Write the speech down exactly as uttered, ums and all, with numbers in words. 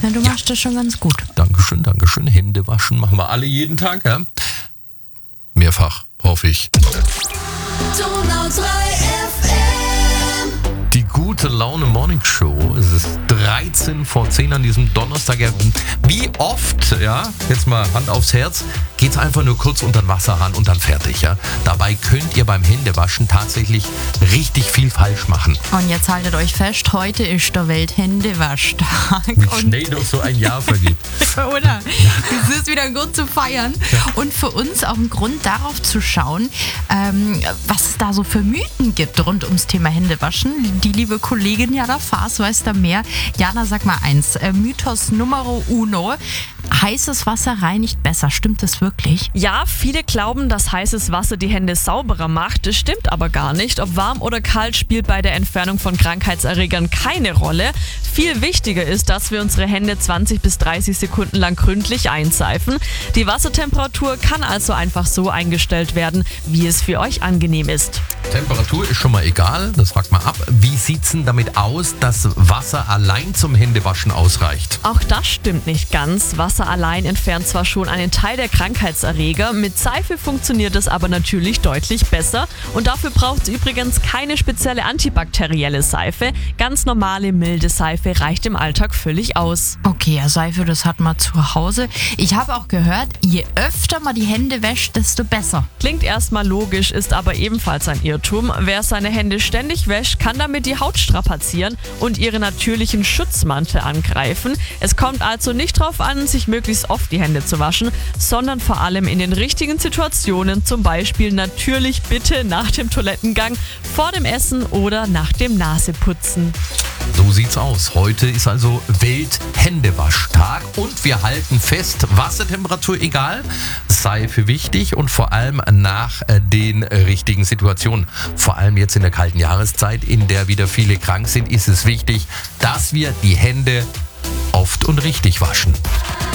Na, du machst ja das schon ganz gut. Dankeschön, Dankeschön. Hände waschen machen wir alle jeden Tag, ja? Mehrfach, hoffe ich. Donau drei F M. Die gute Laune Morning Show. Es ist dreizehn vor zehn an diesem Donnerstag. Wie oft, ja, jetzt mal Hand aufs Herz, geht's einfach nur kurz unter den Wasserhahn und dann fertig, ja. Dabei könnt ihr beim Händewaschen tatsächlich richtig viel falsch machen. Und jetzt haltet euch fest, heute ist der Welthändewaschtag. Wie Und schnell doch so ein Jahr vergeht. oder? Es ist wieder gut zu feiern. Und für uns auch ein Grund darauf zu schauen, ähm, was es da so für Mythen gibt rund ums Thema Händewaschen. Die liebe Kollegin Jana Faas weiß da mehr. Jana, sag mal eins. Äh, Mythos Numero uno. Heißes Wasser reinigt besser. Stimmt das wirklich? Ja, viele glauben, dass heißes Wasser die Hände sauberer macht. Das stimmt aber gar nicht. Ob warm oder kalt spielt bei der Entfernung von Krankheitserregern keine Rolle. Viel wichtiger ist, dass wir unsere Hände zwanzig bis dreißig Sekunden lang gründlich einseifen. Die Wassertemperatur kann also einfach so eingestellt werden, wie es für euch angenehm ist. Temperatur ist schon mal egal, das fragt mal ab. Wie sieht's denn damit aus, dass Wasser allein zum Händewaschen ausreicht? Auch das stimmt nicht ganz. Wasser allein entfernt zwar schon einen Teil der Krankheitserreger, mit Seife funktioniert es aber natürlich deutlich besser. Und dafür braucht es übrigens keine spezielle antibakterielle Seife. Ganz normale, milde Seife reicht im Alltag völlig aus. Okay, ja, Seife, das hat man zu Hause. Ich habe auch gehört, je öfter man die Hände wäscht, desto besser. Klingt erstmal logisch, ist aber ebenfalls ein Irrtum. Wer seine Hände ständig wäscht, kann damit die Haut strapazieren und ihre natürlichen Schutzmantel angreifen. Es kommt also nicht darauf an, sich möglichst oft die Hände zu waschen, sondern vor allem in den richtigen Situationen, zum Beispiel natürlich bitte nach dem Toilettengang, vor dem Essen oder nach dem Naseputzen. So sieht's aus. Heute ist also Welthändewaschtag und wir halten fest, Wassertemperatur egal, Seife wichtig und vor allem nach den richtigen Situationen. Vor allem jetzt in der kalten Jahreszeit, in der wieder viele krank sind, ist es wichtig, dass wir die Hände oft und richtig waschen.